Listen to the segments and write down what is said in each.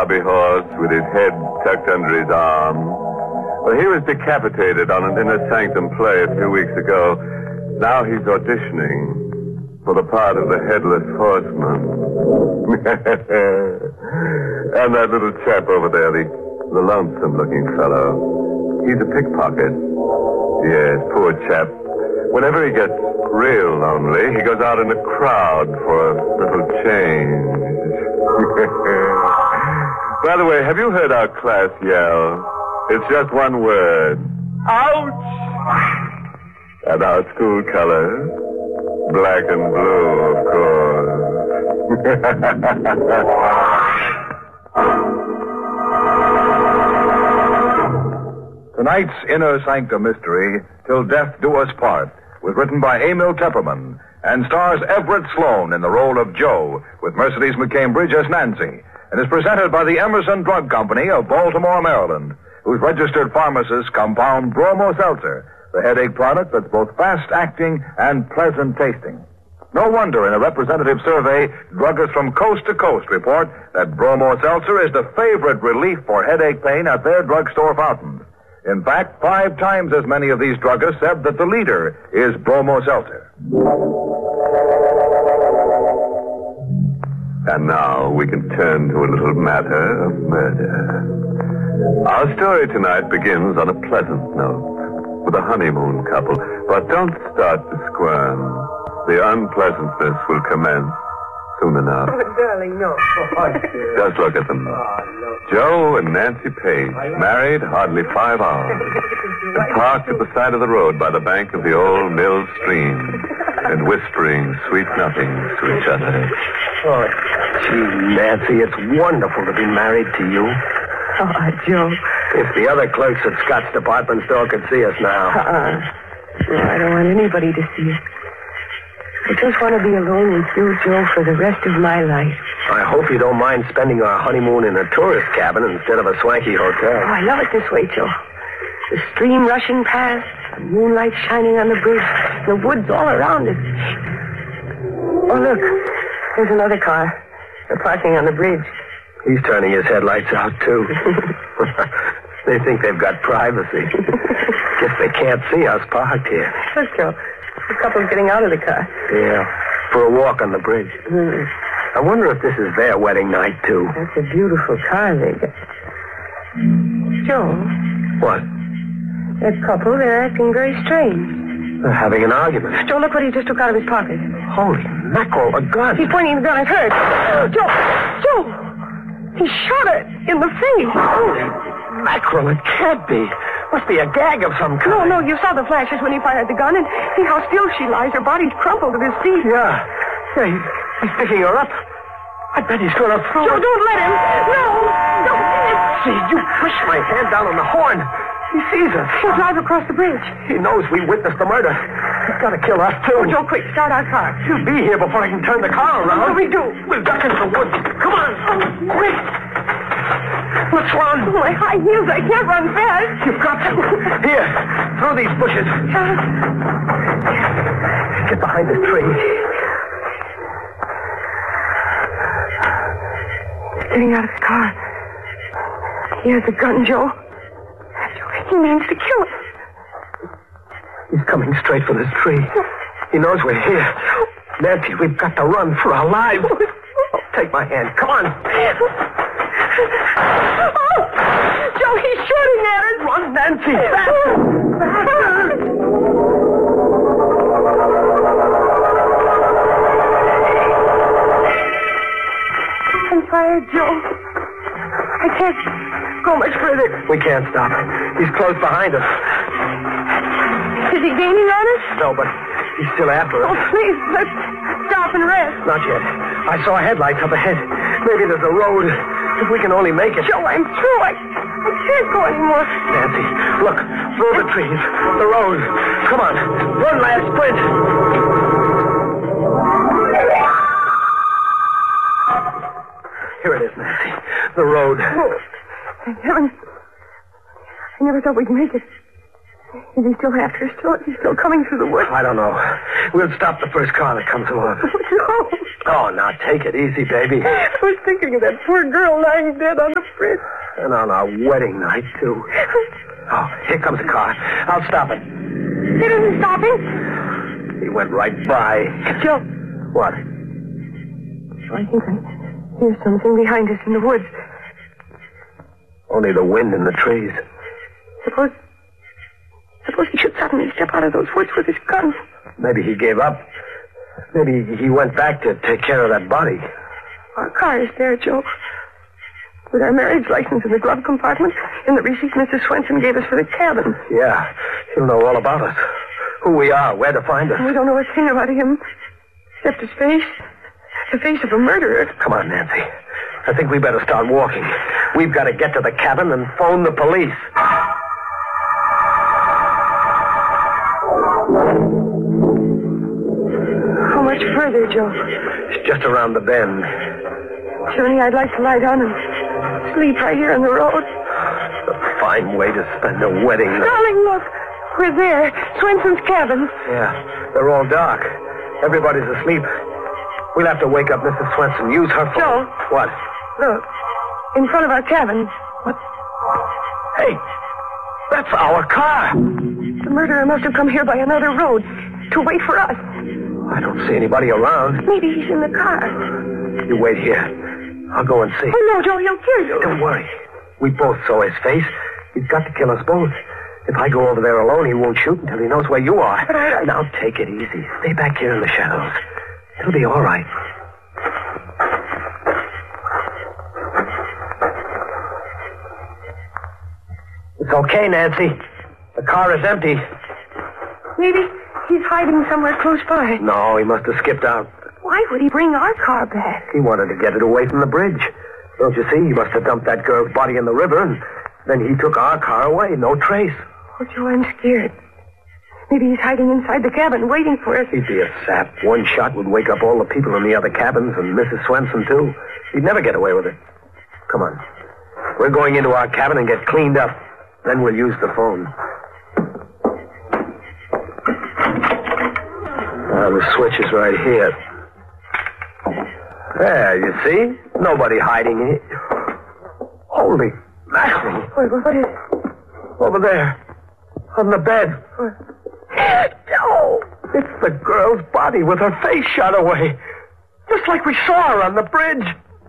hobby horse with his head tucked under his arm. Well, he was decapitated on an Inner Sanctum play a few weeks ago. Now he's auditioning for the part of the Headless Horseman. And that little chap over there, the lonesome-looking fellow. He's a pickpocket. Yes, poor chap. Whenever he gets real lonely, he goes out in the crowd for a little change. By the way, have you heard our class yell? It's just one word. Ouch! And our school colors? Black and blue, of course. Tonight's Inner Sanctum Mystery, Till Death Do Us Part, was written by Emil Tepperman and stars Everett Sloan in the role of Joe, with Mercedes McCambridge as Nancy, and is presented by the Emerson Drug Company of Baltimore, Maryland, whose registered pharmacists compound Bromo Seltzer, the headache product that's both fast-acting and pleasant-tasting. No wonder in a representative survey, druggists from coast to coast report that Bromo Seltzer is the favorite relief for headache pain at their drugstore fountains. In fact, 5 times as many of these druggists said that the leader is Bromo Seltzer. And now we can turn to a little matter of murder. Our story tonight begins on a pleasant note, with a honeymoon couple. But don't start to squirm. The unpleasantness will commence soon enough. Oh, darling, no. Just look at them. Joe and Nancy Page, married hardly 5 hours, and parked at the side of the road by the bank of the old mill stream, and whispering sweet nothings to each other. Oh, gee, Nancy, it's wonderful to be married to you. Oh, Joe. If the other clerks at Scott's department store could see us now. No, I don't want anybody to see us. I just want to be alone with you, Joe, for the rest of my life. I hope you don't mind spending our honeymoon in a tourist cabin instead of a swanky hotel. Oh, I love it this way, Joe. The stream rushing past, the moonlight shining on the bridge, the woods all around us. Oh, look. There's another car. They're parking on the bridge. He's turning his headlights out, too. They think they've got privacy. Guess they can't see us parked here. Look, Joe. The couple's getting out of the car. Yeah, for a walk on the bridge. I wonder if this is their wedding night, too. That's a beautiful car they got. Joe. What? That couple, they're acting very strange. They're having an argument. Joe, look what he just took out of his pocket. Holy mackerel, a gun. He's pointing the gun at her. Joe! He shot her in the face. Holy mackerel, it can't be. Must be a gag of some kind. No, you saw the flashes when he fired the gun, and see how still she lies. Her body's crumpled to his feet. Yeah, he's picking her up. I bet he's going to throw her. Joe, don't let him. No, don't. See, you push my hand down on the horn. He sees us. He'll drive across the bridge. He knows we witnessed the murder. He's got to kill us, too. Oh, Joe, quick, start our car. He'll be here before I can turn the car around. What do we do? We'll duck into the woods. Come on. Quick. Let's run. Oh, my high heels, I can't run fast. You've got to. Here, through these bushes. Get behind this tree. He's getting out of the car. He has a gun, Joe. He means to kill us. He's coming straight for this tree. He knows we're here. Nancy, we've got to run for our lives. Oh, take my hand. Come on. Oh, Joe, he's shooting at us. Run, Nancy. Faster. I'm tired, Joe. I can't go much further. We can't stop. He's close behind us. Is he gaining on us? No, but he's still after us. Oh, please, let's stop and rest. Not yet. I saw headlights up ahead. Maybe there's a road. If we can only make it. Joe, I'm through. I can't go anymore. Nancy, look. Through the trees. The road. Come on. Run, lad. Sprint. Here it is, Nancy. The road. Oh, thank heaven. I never thought we'd make it. Is he still after us? He's still coming through the woods? I don't know. We'll stop the first car that comes along. No. Oh, now take it easy, baby. I was thinking of that poor girl lying dead on the bridge. And on our wedding night, too. Oh, here comes a car. I'll stop it. It isn't stopping. He went right by. Joe. What? I think I hear something behind us in the woods. Only the wind in the trees. Suppose he should suddenly step out of those woods with his gun. Maybe he gave up. Maybe he went back to take care of that body. Our car is there, Joe. With our marriage license in the glove compartment and the receipt Mrs. Swenson gave us for the cabin. Yeah, he'll know all about us. Who we are, where to find us. We don't know a thing about him, except his face. The face of a murderer. Come on, Nancy. I think we better start walking. We've got to get to the cabin and phone the police. How much further, Joe? It's just around the bend. Johnny, I'd like to lie down and sleep right here on the road. A fine way to spend a wedding night. Darling, look. We're there. Swenson's cabin. Yeah, they're all dark. Everybody's asleep. We'll have to wake up Mrs. Swenson. Use her phone. Joe. What? Look. In front of our cabin. What? Hey, that's our car. The murderer must have come here by another road to wait for us. I don't see anybody around. Maybe he's in the car. You wait here. I'll go and see. Oh, no, Joe, he'll kill you. Don't worry. We both saw his face. He's got to kill us both. If I go over there alone, he won't shoot until he knows where you are. But I... Now, take it easy. Stay back here in the shadows. It'll be all right. It's okay, Nancy. The car is empty. Maybe he's hiding somewhere close by. No, he must have skipped out. Why would he bring our car back? He wanted to get it away from the bridge. Don't you see? He must have dumped that girl's body in the river, and then he took our car away. No trace. Oh, Joe, I'm scared. Maybe he's hiding inside the cabin, waiting for us. He'd be a sap. One shot would wake up all the people in the other cabins, and Mrs. Swenson, too. He'd never get away with it. Come on. We're going into our cabin and get cleaned up. Then we'll use the phone. The switch is right here. There, you see? Nobody hiding here. Holy mackerel. Wait, what is it? Over there. On the bed. No! It's the girl's body with her face shot away. Just like we saw her on the bridge.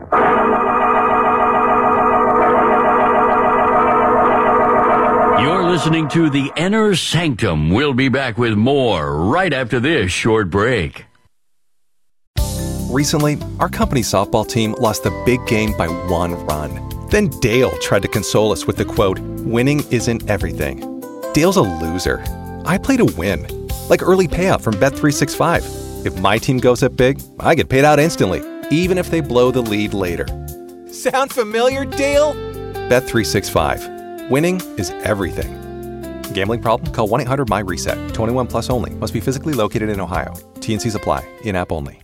You're listening to The Inner Sanctum. We'll be back with more right after this short break. Recently, our company softball team lost the big game by 1 run. Then Dale tried to console us with the quote, "Winning isn't everything." Dale's a loser. I play to win. Like early payout from Bet365. If my team goes up big, I get paid out instantly, even if they blow the lead later. Sound familiar, Dale? Bet365. Winning is everything. Gambling problem? Call 1-800-MY-RESET. 21 plus only. Must be physically located in Ohio. T&Cs apply. In-app only.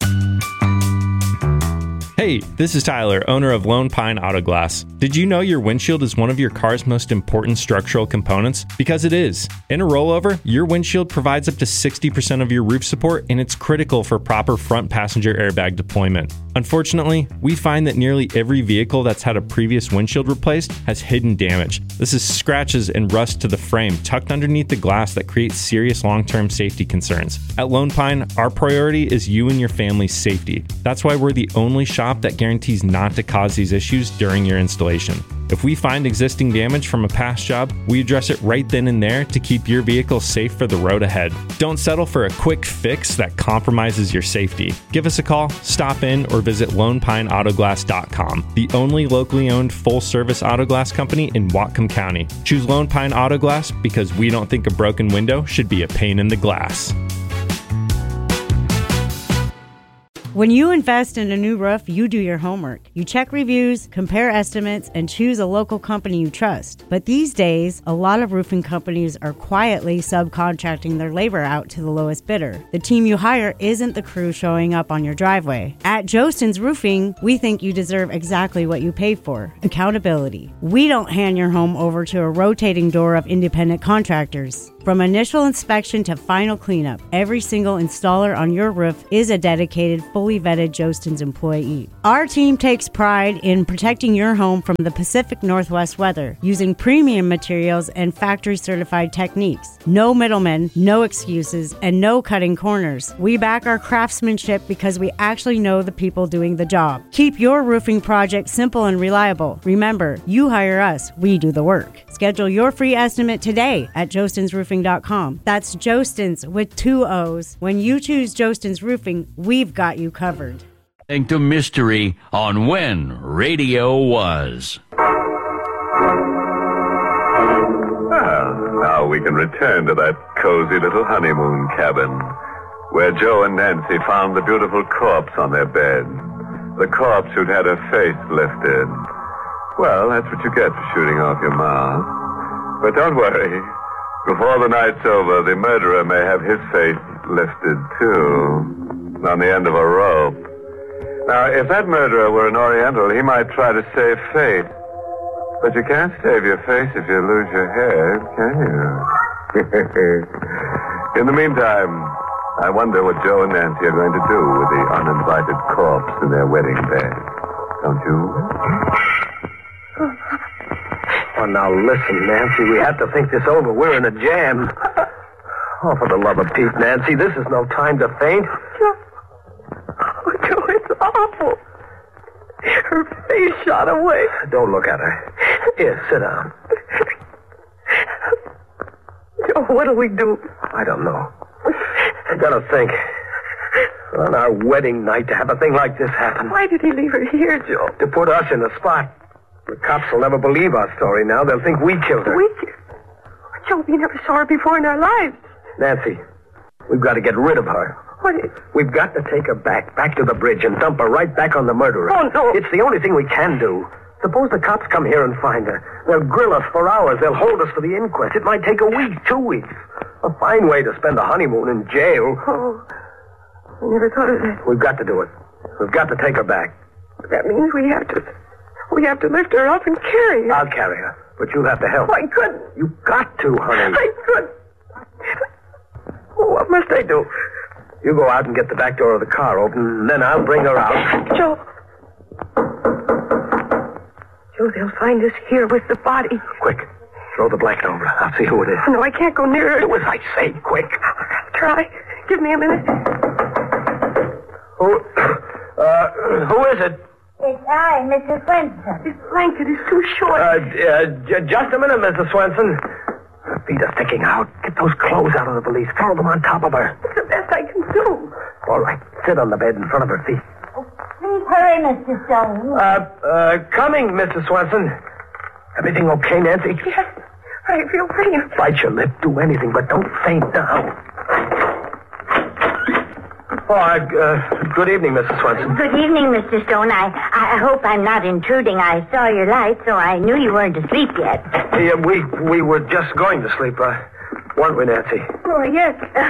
Hey, this is Tyler, owner of Lone Pine Auto Glass. Did you know your windshield is one of your car's most important structural components? Because it is. In a rollover, your windshield provides up to 60% of your roof support, and it's critical for proper front passenger airbag deployment. Unfortunately, we find that nearly every vehicle that's had a previous windshield replaced has hidden damage. This is scratches and rust to the frame tucked underneath the glass that creates serious long-term safety concerns. At Lone Pine, our priority is you and your family's safety. That's why we're the only shop that guarantees not to cause these issues during your installation. If we find existing damage from a past job, we address it right then and there to keep your vehicle safe for the road ahead. Don't settle for a quick fix that compromises your safety. Give us a call, stop in, or visit LonePineAutoglass.com, the only locally owned full-service auto glass company in Whatcom County. Choose Lone Pine Auto Glass because we don't think a broken window should be a pain in the glass. When you invest in a new roof, you do your homework. You check reviews, compare estimates, and choose a local company you trust. But these days, a lot of roofing companies are quietly subcontracting their labor out to the lowest bidder. The team you hire isn't the crew showing up on your driveway. At Jostens Roofing, we think you deserve exactly what you pay for: accountability. We don't hand your home over to a rotating door of independent contractors. From initial inspection to final cleanup, every single installer on your roof is a dedicated, fully vetted Jostens employee. Our team takes pride in protecting your home from the Pacific Northwest weather, using premium materials and factory-certified techniques. No middlemen, no excuses, and no cutting corners. We back our craftsmanship because we actually know the people doing the job. Keep your roofing project simple and reliable. Remember, you hire us, we do the work. Schedule your free estimate today at jostensroofing.com. That's Jostens with 2 O's. When you choose Jostens Roofing, we've got you covered. To mystery on When Radio Was. Well, now we can return to that cozy little honeymoon cabin where Joe and Nancy found the beautiful corpse on their bed. The corpse who'd had her face lifted. Well, that's what you get for shooting off your mouth. But don't worry. Before the night's over, the murderer may have his face lifted, too, on the end of a rope. Now, if that murderer were an Oriental, he might try to save face. But you can't save your face if you lose your head, can you? In the meantime, I wonder what Joe and Nancy are going to do with the uninvited corpse in their wedding bed. Don't you? Oh, now listen, Nancy, we have to think this over. We're in a jam. Oh, for the love of Pete, Nancy, this is no time to faint. Joe, it's awful. Her face shot away. Don't look at her. Here, sit down. Joe, what'll we do? I don't know. I gotta think. On our wedding night to have a thing like this happen. Why did he leave her here, Joe? To put us in the spot. The cops will never believe our story now. They'll think we killed her. Joe, we never saw her before in our lives. Nancy, we've got to get rid of her. We've got to take her back to the bridge and dump her right back on the murderer. Oh, no. It's the only thing we can do. Suppose the cops come here and find her. They'll grill us for hours. They'll hold us for the inquest. It might take a week, 2 weeks. A fine way to spend a honeymoon in jail. Oh, I never thought of that. We've got to do it. We've got to take her back. That means we have to lift her up and carry her. I'll carry her, but you'll have to help. I couldn't. You've got to, honey. I couldn't. What must I do? You go out and get the back door of the car open, and then I'll bring her out. Joe, they'll find us here with the body. Quick, throw the blanket over. I'll see who it is. No, I can't go near her. Do as I say, quick. Try. Give me a minute. Who is it? It's I, Mrs. Swenson. This blanket is too short. Just a minute, Mrs. Swenson. Her feet are sticking out. Get those clothes out of the valise. Throw them on top of her. It's the best I can do. All right. Sit on the bed in front of her feet. Oh, please hurry, Mr. Stone. Coming, Mrs. Swenson. Everything okay, Nancy? Yes. I feel faint. Bite your lip. Do anything, but don't faint now. Good evening, Mrs. Swenson. Good evening, Mr. Stone. I hope I'm not intruding. I saw your light, so I knew you weren't asleep yet. Yeah, we were just going to sleep, weren't we, Nancy? Oh, yes.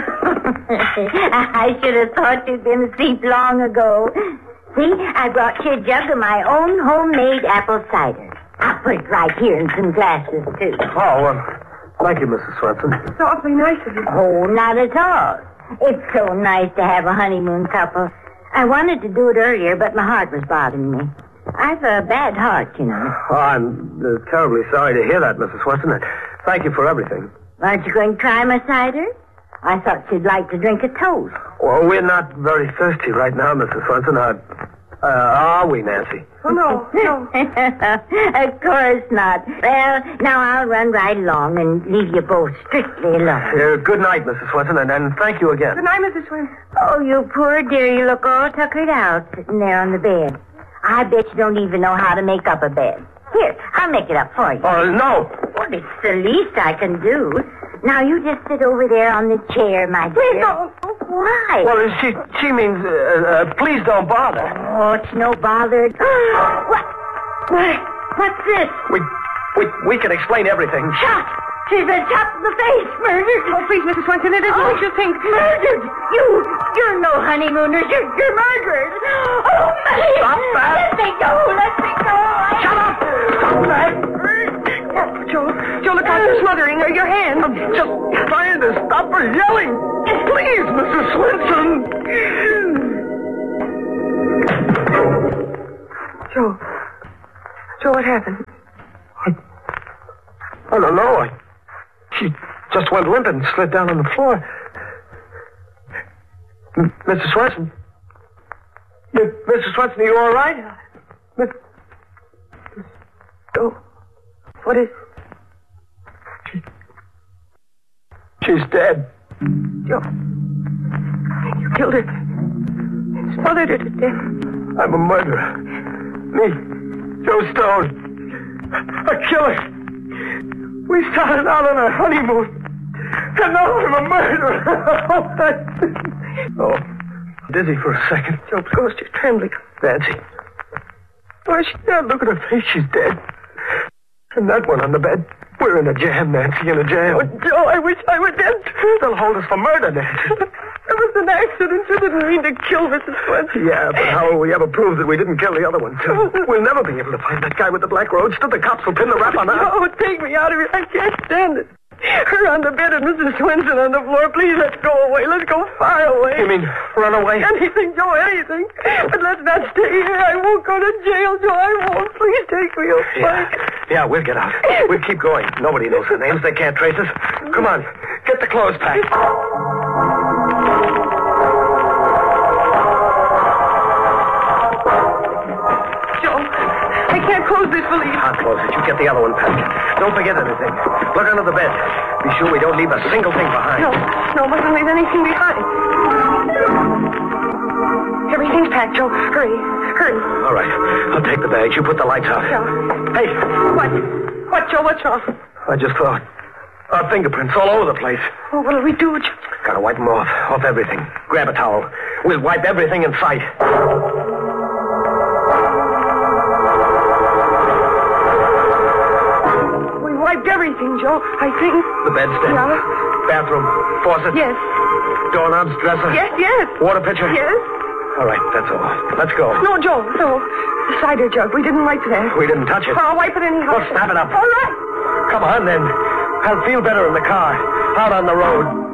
I should have thought you'd been asleep long ago. See, I brought you a jug of my own homemade apple cider. I'll put it right here in some glasses, too. Oh, thank you, Mrs. Swenson. It's awfully nice of you. Oh, not at all. It's so nice to have a honeymoon couple. I wanted to do it earlier, but my heart was bothering me. I've a bad heart, you know. Oh, I'm terribly sorry to hear that, Mrs. Swenson. Thank you for everything. Aren't you going to try my cider? I thought you'd like to drink a toast. Well, we're not very thirsty right now, Mrs. Swenson. Are we, Nancy? Oh, no. Of course not. Well, now I'll run right along and leave you both strictly alone. Good night, Mrs. Swenson, and thank you again. Good night, Mrs. Swenson. Oh, you poor dear. You look all tuckered out sitting there on the bed. I bet you don't even know how to make up a bed. Here, I'll make it up for you. Oh, no. Well, it's the least I can do. Now, you just sit over there on the chair, my dear. Please don't. Why? Well, she means, please don't bother. Oh, it's no bother. What's this? We can explain everything. Shot! She's been shot in the face. Murdered. Oh, please, Mrs. Swenson, it isn't what you think. Murdered. You're no honeymooners. You're murdered. Oh, Millie. Stop that. Let me go. Shut up. Stop that. Joe, look out, you're smothering her. Your hand. I'm just trying to stop her yelling. Please, Mrs. Swenson. Joe, what happened? I don't know. She just went limp and slid down on the floor. Mrs. Swenson? Mrs. Swenson, are you all right? Joe, what is... She's dead. Joe, you killed her. Smothered her to death. I'm a murderer. Me, Joe Stone. A killer. We started out on a honeymoon. And now I'm a murderer. Dizzy for a second. Joe, close, you're trembling. Nancy. Why, she's dead. Look at her face. She's dead. And that one on the bed. We're in a jam, Nancy, in a jam. Oh, Joe, I wish I were dead. They'll hold us for murder, Nancy. It was an accident. You didn't mean to kill Mrs. Swenson. Yeah, but how will we ever prove that we didn't kill the other one, too? We'll never be able to find that guy with the black roadster. The cops will pin the rap on that. Oh, take me out of here. I can't stand it. Her on the bed and Mrs. Swenson on the floor. Please, let's go away. Let's go far away. You mean run away? Anything, Joe, anything. But let's not stay here. I won't go to jail, Joe. I won't. Please take me away. Yeah, we'll get out. We'll keep going. Nobody knows our names. They can't trace us. Come on. Get the clothes packed. I can't close this valise. I'll close it. You get the other one packed. Don't forget anything. Look under the bed. Be sure we don't leave a single thing behind. No, mustn't leave anything behind. Everything's packed, Joe. Hurry. All right. I'll take the bags. You put the lights out. Joe. Hey. What, Joe? What's wrong? I just thought. Our fingerprints all over the place. Oh, what'll we do, Joe? Gotta wipe them off everything. Grab a towel. We'll wipe everything in sight. Wiped everything, Joe, I think. The bedstead? Yeah. Bathroom? Faucet? Yes. Doorknobs? Dresser? Yes. Water pitcher? Yes. All right, that's all. Let's go. No, Joe, no. The cider jug, we didn't wipe that. We didn't touch it. I'll wipe it anyhow. Well, snap it up. All right. Come on, then. I'll feel better in the car. Out on the road.